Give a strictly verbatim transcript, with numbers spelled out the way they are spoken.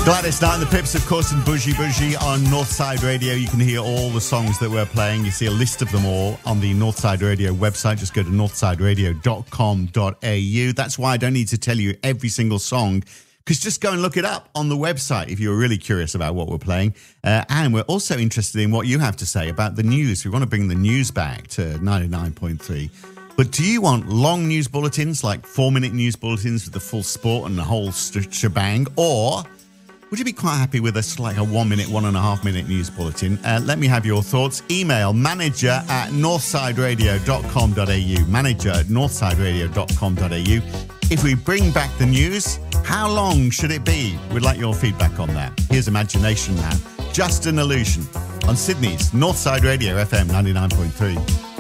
Gladys Knight and the Pips, of course, and Bougie Bougie on Northside Radio. You can hear all the songs that we're playing. You see a list of them all on the Northside Radio website. Just go to northside radio dot com dot a u. That's why I don't need to tell you every single song, because just go and look it up on the website if you're really curious about what we're playing. Uh, and we're also interested in what you have to say about the news. We want to bring the news back to ninety-nine point three. But do you want long news bulletins, like four-minute news bulletins with the full sport and the whole shebang, or would you be quite happy with us like a one-minute, one-and-a-half-minute news bulletin? Uh, let me have your thoughts. Email manager at northside radio dot com dot a u. Manager at northside radio dot com dot a u. If we bring back the news, how long should it be? We'd like your feedback on that. Here's Imagination now. Just an Illusion on Sydney's Northside Radio F M ninety-nine point three.